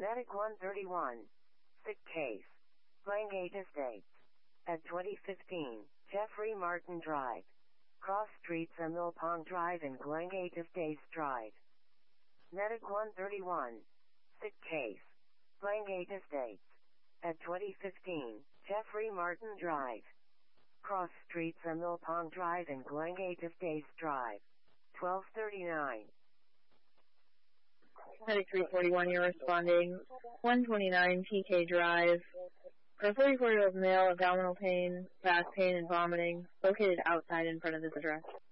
Medic 131. Sick case. Langate Estates. At 2015, Jeffrey Martin Drive. Cross Streets and Millpond Drive and Glengate Estates Drive. Medic 131. Sick case. Glengate Estates. At 2015, Jeffrey Martin Drive. Cross Streets and Millpond Drive and Glengate Estates Drive. 1239. Medic 341, you're responding. 129 TK Drive. For a 44-year-old male, abdominal pain, back pain, and vomiting, located outside in front of this address.